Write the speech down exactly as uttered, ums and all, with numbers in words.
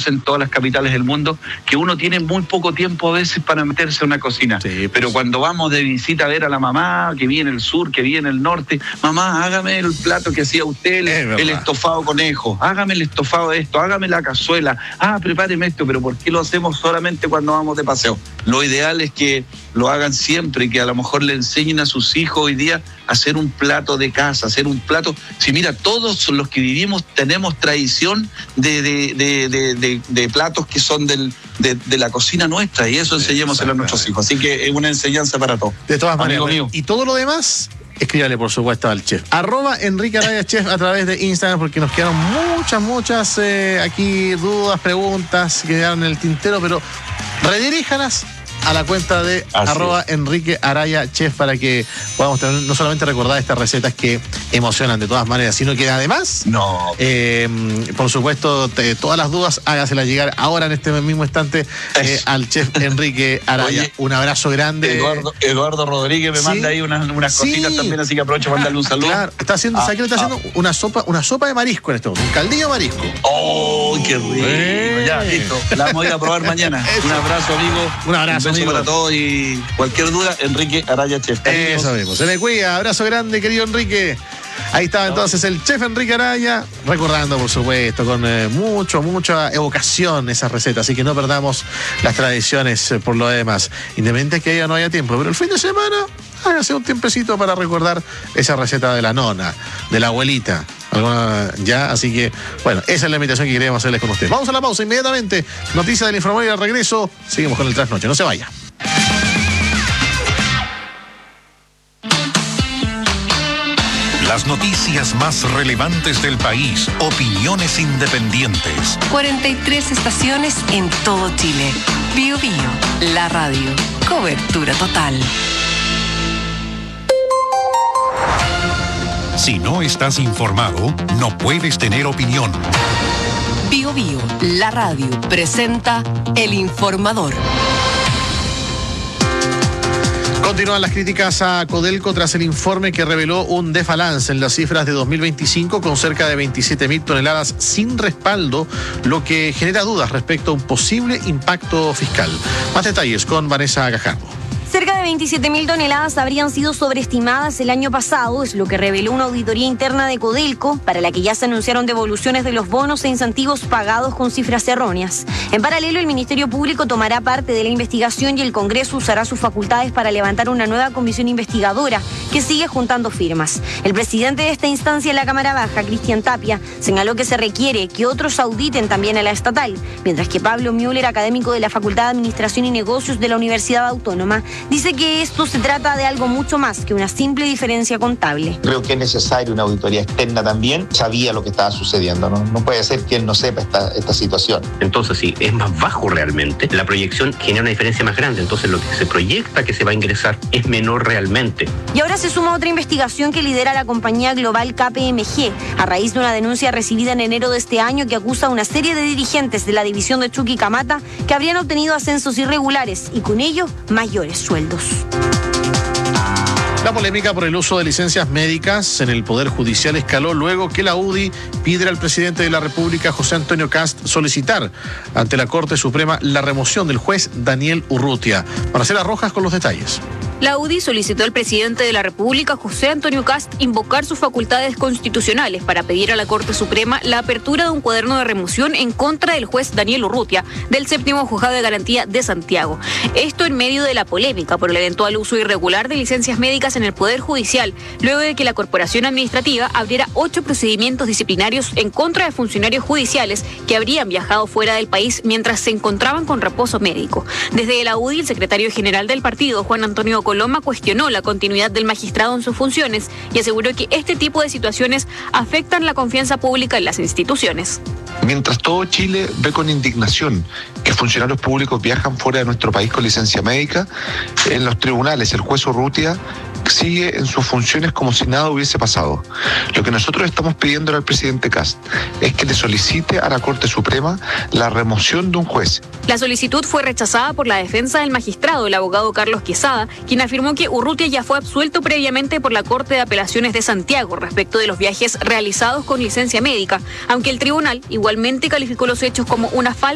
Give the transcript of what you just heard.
conoce en todas las capitales del mundo, que uno tiene muy poco tiempo a veces para meterse en una cocina. Sí, pues. Pero cuando vamos de visita a ver a la mamá, que vive en el sur, que vive en el norte, mamá, hágame el plato que hacía usted, el, el estofado conejo, hágame el estofado de esto, hágame la cazuela, ah, prepáreme esto, pero ¿por qué lo hacemos solamente cuando vamos de paseo? Lo ideal es que lo hagan siempre, que a lo mejor le enseñen a sus hijos hoy día a hacer un plato de casa, hacer un plato. Si mira, todos los que vivimos tenemos tradición de, de, de, de, de, de platos que son del, de, de la cocina nuestra, y eso enseñémoselo a nuestros hijos. Así que es una enseñanza para todos. De todas maneras. Mío. Y todo lo demás, escríbale por supuesto al chef. Arroba Enrique Araya Chef a través de Instagram, porque nos quedaron muchas, muchas eh, aquí dudas, preguntas que quedaron en el tintero, pero rediríjalas a la cuenta de Así arroba es. Enrique Araya Chef, para que podamos tener, no solamente recordar estas recetas que emocionan de todas maneras, sino que además, no. eh, por supuesto, te, todas las dudas hágaselas llegar ahora en este mismo instante eh, al chef Enrique Araya. Oye, un abrazo grande. Eduardo, Eduardo Rodríguez me ¿Sí? manda ahí unas, unas sí. cositas también, así que aprovecho para mandarle un saludo. Claro, está haciendo, ah, ¿sabes qué está ah. haciendo? Una sopa, una sopa de marisco en este momento, un caldillo de marisco. ¡Oh, qué rico! Eh. Ya, listo. La vamos a ir a probar mañana. Un abrazo, amigo. Un abrazo. Un beso para todos, y cualquier duda, Enrique Araya Chef. Eso mismo, se me cuida, abrazo grande, querido Enrique. Ahí estaba entonces el chef Enrique Araya, recordando por supuesto con eh, mucho, mucha evocación esas recetas, así que no perdamos las tradiciones eh, por lo demás, independientemente que haya no haya tiempo, pero el fin de semana hágase un tiempecito para recordar esa receta de la nona, de la abuelita. Alguna ya, así que, bueno, esa es la invitación que queríamos hacerles con ustedes. Vamos a la pausa inmediatamente. Noticias del Infomoney, al regreso, seguimos con el trasnoche. No se vaya. Las noticias más relevantes del país, opiniones independientes. cuarenta y tres estaciones en todo Chile. Bio Bio, la radio. Cobertura total. Si no estás informado, no puedes tener opinión. Bio Bio, la radio, presenta El Informador. Continúan las críticas a Codelco tras el informe que reveló un desbalance en las cifras de dos mil veinticinco con cerca de veintisiete mil toneladas sin respaldo, lo que genera dudas respecto a un posible impacto fiscal. Más detalles con Vanessa Gajardo. Cerca de veintisiete mil toneladas habrían sido sobreestimadas el año pasado, es lo que reveló una auditoría interna de Codelco, para la que ya se anunciaron devoluciones de los bonos e incentivos pagados con cifras erróneas. En paralelo, el Ministerio Público tomará parte de la investigación y el Congreso usará sus facultades para levantar una nueva comisión investigadora que sigue juntando firmas. El presidente de esta instancia en la Cámara Baja, Cristian Tapia, señaló que se requiere que otros auditen también a la estatal, mientras que Pablo Müller, académico de la Facultad de Administración y Negocios de la Universidad Autónoma, dice que esto se trata de algo mucho más que una simple diferencia contable. Creo que es necesaria una auditoría externa también. Sabía lo que estaba sucediendo, ¿no? No puede ser que él no sepa esta, esta situación. Entonces, sí, es más bajo realmente. La proyección genera una diferencia más grande. Entonces, lo que se proyecta que se va a ingresar es menor realmente. Y ahora se suma otra investigación que lidera la compañía global K P M G, a raíz de una denuncia recibida en enero de este año que acusa a una serie de dirigentes de la división de Chuquicamata que habrían obtenido ascensos irregulares y con ello mayores sueldos. La polémica por el uso de licencias médicas en el Poder Judicial escaló luego que la U D I pide al presidente de la República, José Antonio Kast, solicitar ante la Corte Suprema la remoción del juez Daniel Urrutia. Marcela Rojas con los detalles. La U D I solicitó al presidente de la República, José Antonio Kast, invocar sus facultades constitucionales para pedir a la Corte Suprema la apertura de un cuaderno de remoción en contra del juez Daniel Urrutia, del séptimo Juzgado de Garantía de Santiago. Esto en medio de la polémica por el eventual uso irregular de licencias médicas en el Poder Judicial, luego de que la Corporación Administrativa abriera ocho procedimientos disciplinarios en contra de funcionarios judiciales que habrían viajado fuera del país mientras se encontraban con reposo médico. Desde la U D I, el secretario general del partido, Juan Antonio Coloma, cuestionó la continuidad del magistrado en sus funciones y aseguró que este tipo de situaciones afectan la confianza pública en las instituciones. Mientras todo Chile ve con indignación que funcionarios públicos viajan fuera de nuestro país con licencia médica, en los tribunales el juez Urrutia sigue en sus funciones como si nada hubiese pasado. Lo que nosotros estamos pidiendo al presidente Kast es que le solicite a la Corte Suprema la remoción de un juez. La solicitud fue rechazada por la defensa del magistrado, el abogado Carlos Quesada, quien afirmó que Urrutia ya fue absuelto previamente por la Corte de Apelaciones de Santiago respecto de los viajes realizados con licencia médica, aunque el tribunal igualmente calificó los hechos como una falta